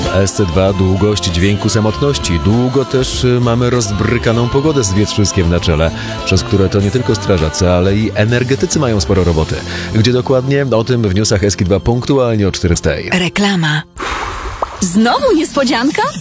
SC2 długość dźwięku samotności. Długo też mamy rozbrykaną pogodę z wietrzyskiem na czele, przez które to nie tylko strażacy, ale i energetycy mają sporo roboty. Gdzie dokładnie? O tym w newsach SK2 punktualnie o 4:00. Reklama. Znowu niespodzianka?